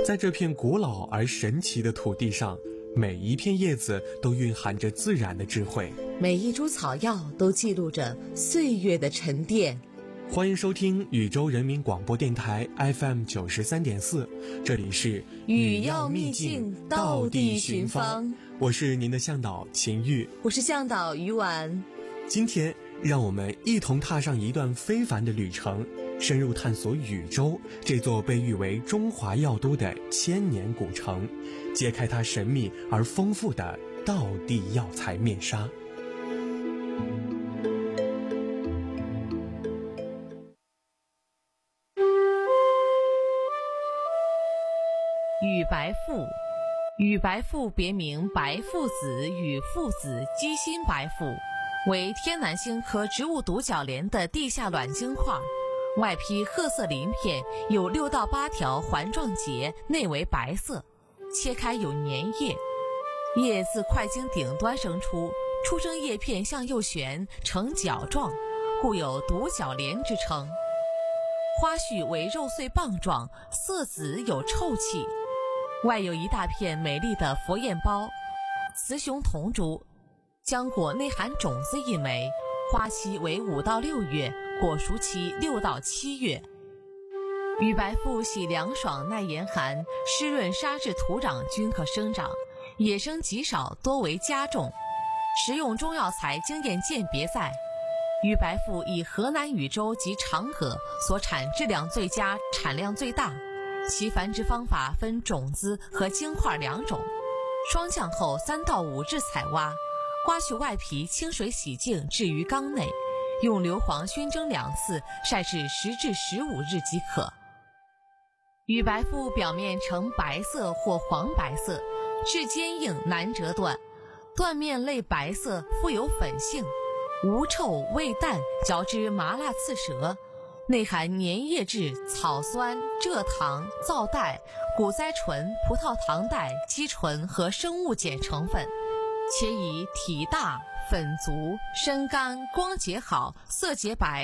在这片古老而神奇的土地上，每一片叶子都蕴含着自然的智慧， 每一株草药都记录着岁月的沉淀。 欢迎收听禹州人民广播电台 FM 93.4，这里是语要秘境，道地寻芳。 我是您的向导秦玉， 我是向导于婉。 今天让我们一同踏上一段非凡的旅程，深入探索禹州这座被誉为中华药都的千年古城，揭开它神秘而丰富的道地药材面纱。 禹白父，禹白父别名白父子、禹父子、鸡心白父，为天南星科植物独角莲的地下卵晶块，外披褐色鳞片，有6到8条环状节，内为白色，切开有粘液，叶自块茎顶端生出，出生叶片向右旋，呈角状，故有独角莲之称。花序为肉穗棒状，色紫有臭气，外有一大片美丽的佛焰苞，雌雄同株，浆果内含种子1枚，花期为5到6月，果熟期6到7月。禹白父喜凉爽耐严寒，湿润沙质土壤均可生长，野生极少，多为家种。食用中药材经验鉴别在，禹白父以河南禹州及长葛所产质量最佳，产量最大。其繁殖方法分种子和晶块2种，霜降后3到5日采挖，刮去外皮，清水洗净，置于缸内，用硫磺熏蒸2次，晒至10至15日即可。禹白父表面呈白色或黄白色，质坚硬，难折断，断面类白色，富有粉性，无臭味淡，嚼之麻辣刺舌，内含粘液质、草酸、蔗糖、皂带、谷甾醇、葡萄糖带、肌醇和生物碱成分，且以体大、粉足、身干、光洁好、色洁白、